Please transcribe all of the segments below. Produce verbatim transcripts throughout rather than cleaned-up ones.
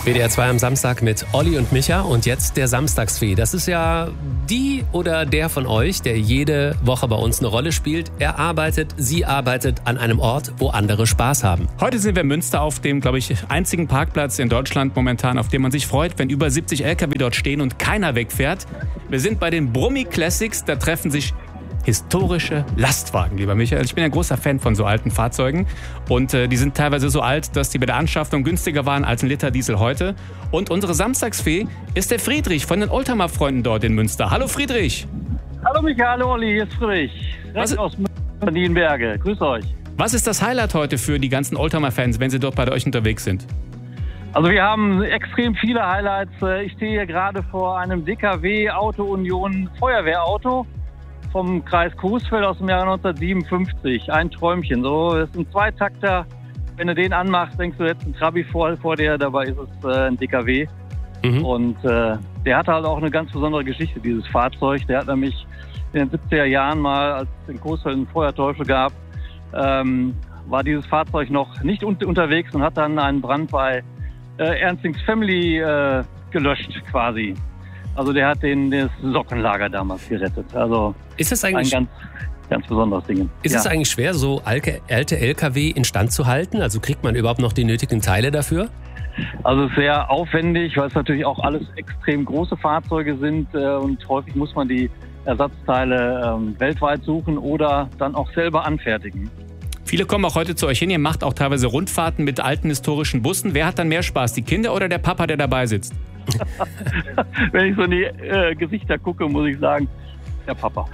W D R zwei am Samstag mit Olli und Micha und jetzt der Samstagsfee. Das ist ja die oder der von euch, der jede Woche bei uns eine Rolle spielt. Er arbeitet, sie arbeitet an einem Ort, wo andere Spaß haben. Heute sind wir in Münster auf dem, glaube ich, einzigen Parkplatz in Deutschland momentan, auf dem man sich freut, wenn über siebzig L K W dort stehen und keiner wegfährt. Wir sind bei den Brummi Classics, da treffen sich historische Lastwagen, lieber Michael. Ich bin ein großer Fan von so alten Fahrzeugen und äh, die sind teilweise so alt, dass die bei der Anschaffung günstiger waren als ein Liter Diesel heute. Und unsere Samstagsfee ist der Friedrich von den Oldtimer-Freunden dort in Münster. Hallo Friedrich! Hallo Michael, hallo Olli, hier ist Friedrich. Direkt aus Münster, Nienberge. Grüß euch. Was ist das Highlight heute für die ganzen Oldtimer-Fans, wenn sie dort bei euch unterwegs sind? Also wir haben extrem viele Highlights. Ich stehe hier gerade vor einem D K W Auto Union Feuerwehrauto vom Kreis Coesfeld aus dem Jahre neunzehnhundertsiebenundfünfzig. Ein Träumchen. So, das ist ein Zweitakter. Wenn du den anmachst, denkst du jetzt ein Trabi vor, vor dir. Dabei ist es äh, ein D K W. Mhm. Und äh, der hatte halt auch eine ganz besondere Geschichte, dieses Fahrzeug. Der hat nämlich in den siebziger Jahren mal, als es in Coesfeld einen Feuerteufel gab, ähm, war dieses Fahrzeug noch nicht un- unterwegs und hat dann einen Brand bei äh, Ernstings Family äh, gelöscht quasi. Also der hat den, das Sockenlager damals gerettet. Also ist es eigentlich ein ganz, ganz besonderes Ding. Ist ja. es eigentlich schwer, so alte, alte L K W instand zu halten? Also kriegt man überhaupt noch die nötigen Teile dafür? Also sehr aufwendig, weil es natürlich auch alles extrem große Fahrzeuge sind äh, und häufig muss man die Ersatzteile ähm, weltweit suchen oder dann auch selber anfertigen. Viele kommen auch heute zu euch hin, ihr macht auch teilweise Rundfahrten mit alten historischen Bussen. Wer hat dann mehr Spaß, die Kinder oder der Papa, der dabei sitzt? Wenn ich so in die äh, Gesichter gucke, muss ich sagen, der Papa.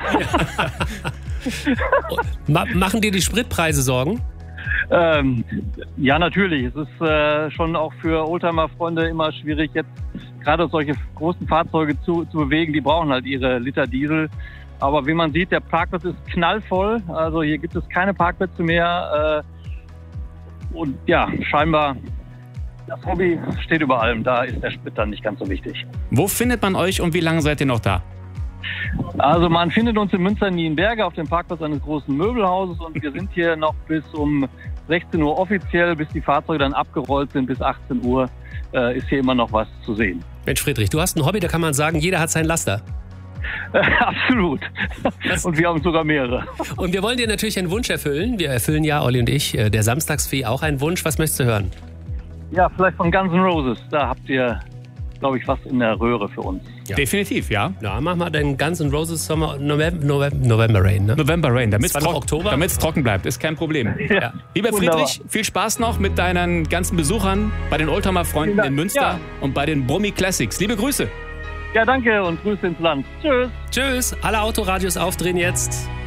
Ma- machen dir die Spritpreise Sorgen? Ähm, ja, natürlich. Es ist äh, schon auch für Oldtimer-Freunde immer schwierig, jetzt gerade solche großen Fahrzeuge zu, zu bewegen. Die brauchen halt ihre Liter Diesel. Aber wie man sieht, der Parkplatz ist knallvoll. Also hier gibt es keine Parkplätze mehr. Äh, und ja, scheinbar, das Hobby steht über allem. Da ist der Sprit dann nicht ganz so wichtig. Wo findet man euch und wie lange seid ihr noch da? Also man findet uns in Münster-Nienberge auf dem Parkplatz eines großen Möbelhauses und wir sind hier noch bis um sechzehn Uhr offiziell, bis die Fahrzeuge dann abgerollt sind, bis achtzehn Uhr äh, ist hier immer noch was zu sehen. Mensch Friedrich, du hast ein Hobby, da kann man sagen, jeder hat seinen Laster. Absolut. Was? Und wir haben sogar mehrere. Und wir wollen dir natürlich einen Wunsch erfüllen. Wir erfüllen ja, Olli und ich, der Samstagsfee auch einen Wunsch. Was möchtest du hören? Ja, vielleicht von Guns N' Roses. Da habt ihr, glaube ich, was in der Röhre für uns. Ja. Definitiv, ja. Ja, mach mal den Guns N' Roses Sommer, November, November, November Rain. Ne? November Rain, damit es tro- trocken, trocken bleibt, ist kein Problem. Ja. Ja. Lieber Wunderbar. Friedrich, viel Spaß noch mit deinen ganzen Besuchern bei den Oldtimer-Freunden in Münster ja. und bei den Brummi Classics. Liebe Grüße. Ja, danke und Grüße ins Land. Tschüss. Tschüss. Alle Autoradios aufdrehen jetzt.